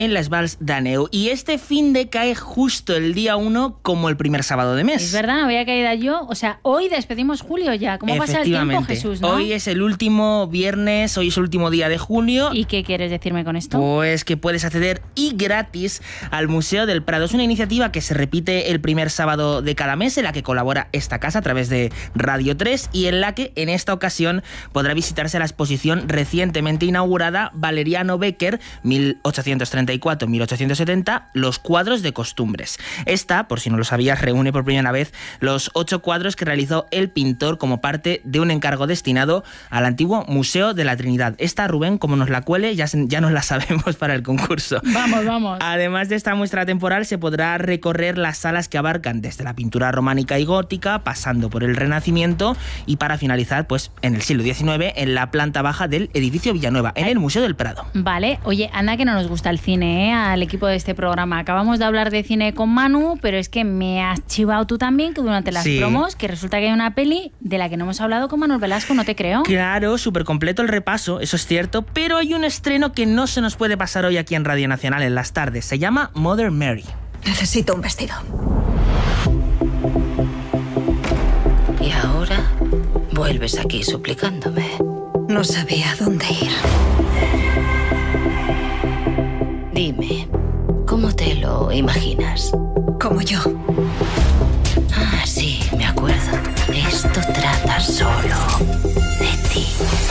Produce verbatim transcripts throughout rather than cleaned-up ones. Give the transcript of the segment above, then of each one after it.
en las Valls d'Àneu. Y este fin de cae justo el día uno como el primer sábado de mes. Es verdad, no había caído yo. O sea, hoy despedimos julio ya. ¿Cómo pasa el tiempo, Jesús, no? Hoy es el último viernes, hoy es el último día de junio. ¿Y qué quieres decirme con esto? Pues que puedes acceder y gratis al Museo del Prado. Es una iniciativa que se repite el primer sábado de cada mes, en la que colabora esta casa a través de Radio tres y en la que en esta ocasión podrá visitarse la exposición recientemente inaugurada Valeriano Becker, mil ochocientos treinta y cuatro a mil ochocientos setenta, Los cuadros de costumbres. Esta, por si no lo sabías, reúne por primera vez los ocho cuadros que realizó el pintor como parte de un encargo destinado al antiguo Museo de la Trinidad. Esta, Rubén, como nos la cuele, ya, ya nos la sabemos para el concurso. Vamos, vamos. Además de esta muestra temporal, se podrá recorrer las salas que abarcan desde la pintura románica y gótica, pasando por el Renacimiento y para finalizar, pues en el siglo diecinueve, en la planta baja del edificio Villanueva, en el Museo del Prado. Vale, oye, anda que no nos gusta el cine, ¿eh? Al equipo de este programa. Acabamos de hablar de cine con Manu, pero es que me has chivado tú también que durante las sí. promos, que resulta que hay una peli de la que no hemos hablado con Manuel Velasco, no te creo. Claro, súper completo el repaso, eso es cierto, pero hay un estreno que no se nos puede pasar hoy aquí en Radio Nacional en las tardes. Se llama Mother Mary. Necesito un vestido. Y ahora vuelves aquí suplicándome. No sabía dónde ir. Dime, ¿cómo te lo imaginas? Como yo. Ah, sí, me acuerdo. Esto trata solo de ti.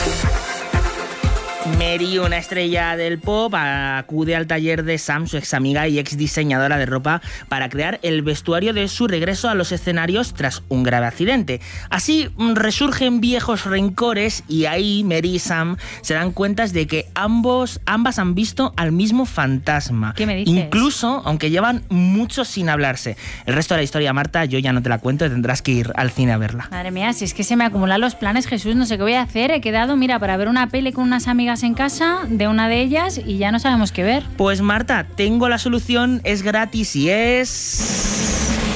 Mary, una estrella del pop, acude al taller de Sam, su ex amiga y ex diseñadora de ropa, para crear el vestuario de su regreso a los escenarios tras un grave accidente. Así resurgen viejos rencores y ahí Mary y Sam se dan cuenta de que ambos, ambas han visto al mismo fantasma. ¿Qué me dices? Incluso, aunque llevan mucho sin hablarse. El resto de la historia, Marta, yo ya no te la cuento, tendrás que ir al cine a verla. Madre mía, si es que se me acumulan los planes, Jesús, no sé qué voy a hacer. He quedado, mira, para ver una peli con unas amigas en casa de una de ellas y ya no sabemos qué ver. Pues Marta, tengo la solución, es gratis y es...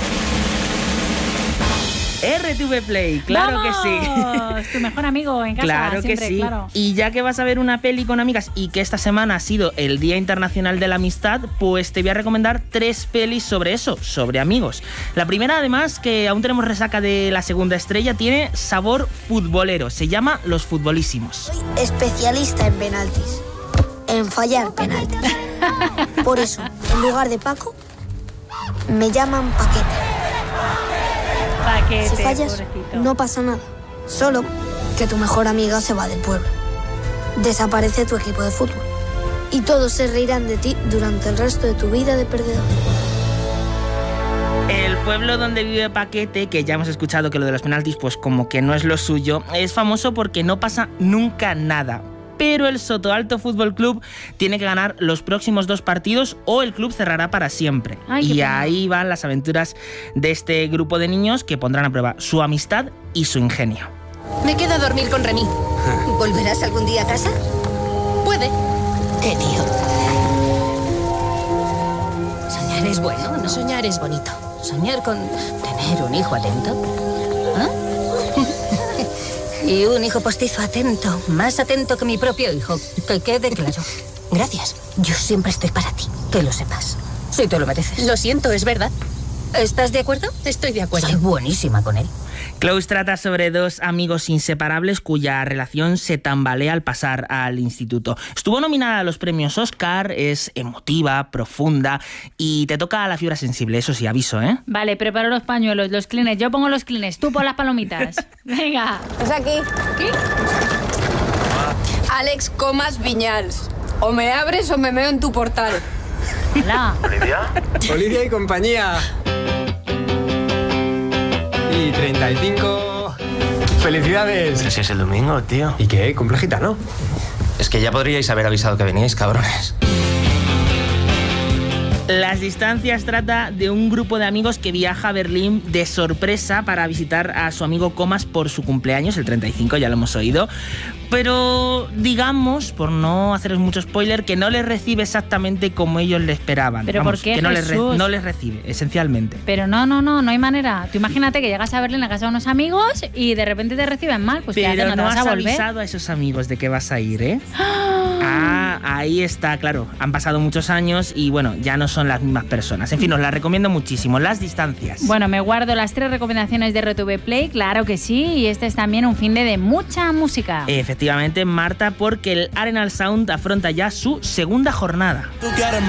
R T V Play, claro. ¡Vamos! Que sí. Tu mejor amigo en casa. Claro siempre, que sí. Claro. Y ya que vas a ver una peli con amigas y que esta semana ha sido el Día Internacional de la Amistad, pues te voy a recomendar tres pelis sobre eso, sobre amigos. La primera, además, que aún tenemos resaca de la segunda estrella, tiene sabor futbolero. Se llama Los Futbolísimos. Soy especialista en penaltis, en fallar penaltis. Por eso, en lugar de Paco, me llaman Paquete. Paquete, si fallas, pobrecito. no pasa nada. Solo que tu mejor amiga se va del pueblo. Desaparece tu equipo de fútbol. Y todos se reirán de ti durante el resto de tu vida de perdedor. El pueblo donde vive Paquete, que ya hemos escuchado que lo de los penaltis pues como que no es lo suyo, es famoso porque no pasa nunca nada. Pero el Sotoalto Fútbol Club tiene que ganar los próximos dos partidos o el club cerrará para siempre. Ay, y ahí van las aventuras de este grupo de niños que pondrán a prueba su amistad y su ingenio. Me quedo a dormir con Remy. ¿Volverás algún día a casa? Puede. ¿Qué tío? Soñar es bueno, ¿no? Soñar es bonito. Soñar con tener un hijo atento. ¿Ah? Y un hijo postizo atento, más atento que mi propio hijo. Que quede claro. Gracias. Yo siempre estoy para ti, que lo sepas. Si te lo mereces. Lo siento, es verdad. ¿Estás de acuerdo? Estoy de acuerdo. Soy buenísima con él. Close trata sobre dos amigos inseparables cuya relación se tambalea al pasar al instituto. Estuvo nominada a los premios Oscar, es emotiva, profunda y te toca la fibra sensible, eso sí, aviso, ¿eh? Vale, preparo los pañuelos, los clines. Yo pongo los clines, tú pon las palomitas. Venga. Es aquí. ¿Qué? Alex Comas Viñals. O me abres o me meo en tu portal. Hola. ¿Olivia? Olivia y compañía. Y treinta y cinco... ¡Felicidades! Pero si es el domingo, tío. ¿Y qué? ¿Cumple gitano? Es que ya podríais haber avisado que veníais, cabrones. Las distancias trata de un grupo de amigos que viaja a Berlín de sorpresa para visitar a su amigo Comas por su cumpleaños, el treinta y cinco, ya lo hemos oído. Pero digamos, por no haceros mucho spoiler, que no les recibe exactamente como ellos le esperaban. ¿Pero Vamos, por qué, que no les, re- Jesús? no les recibe, esencialmente. Pero no, no, no, no hay manera. Tú imagínate que llegas a Berlín a casa de unos amigos y de repente te reciben mal. Pues ¿qué haces? Pero ¿No te no vas has a volver? avisado a esos amigos de que vas a ir, ¿eh? Ah, ahí está, claro, han pasado muchos años y bueno, ya no son las mismas personas. En fin, os la recomiendo muchísimo, Las distancias. Bueno, me guardo las tres recomendaciones de R T V Play, claro que sí, y este es también un fin de, de mucha música. Efectivamente, Marta, porque el Arenal Sound afronta ya su segunda jornada.